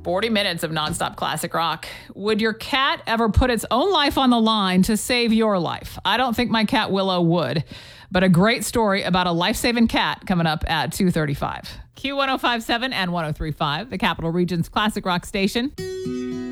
40 minutes of nonstop classic rock. Would your cat ever put its own life on the line to save your life? I don't think my cat Willow would, but a great story about a life-saving cat coming up at 2:35. Q1057 and 1035, the Capital Region's classic rock station.